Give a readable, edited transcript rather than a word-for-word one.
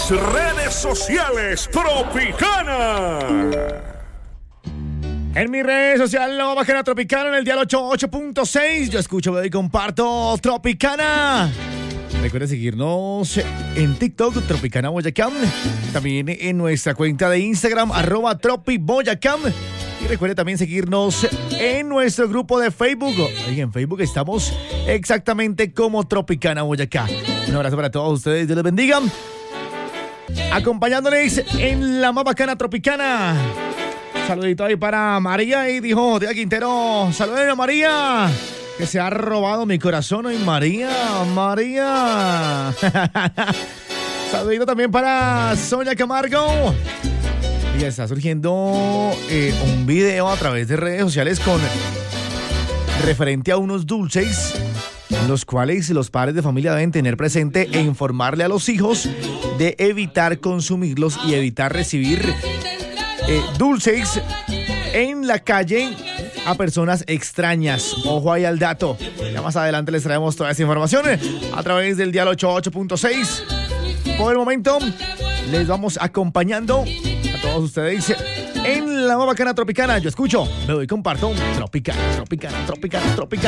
redes sociales Tropicana. En mis redes sociales, la bacana Tropicana en el dial 88.6. Yo escucho, veo y comparto Tropicana. Recuerda seguirnos en TikTok, Tropicana Boyacá. También en nuestra cuenta de Instagram, @tropiboyacá. Y recuerde también seguirnos en nuestro grupo de Facebook. Y en Facebook estamos exactamente como Tropicana Boyacá. Un abrazo para todos ustedes, Dios les bendiga. Acompañándoles en la más bacana Tropicana. Saludito ahí para María y dijo Tía Quintero, saluden a María, que se ha robado mi corazón hoy. María. Saludito también para Sonia Camargo. Y está surgiendo un video a través de redes sociales con referente a unos dulces, los cuales los padres de familia deben tener presente e informarle a los hijos de evitar consumirlos y evitar recibir dulces en la calle a personas extrañas. Ojo ahí al dato. Ya más adelante les traemos toda esa información a través del dial 88.6. Por el momento les vamos acompañando a todos ustedes en la más bacana Tropicana. Yo escucho, me doy, comparto Tropicana.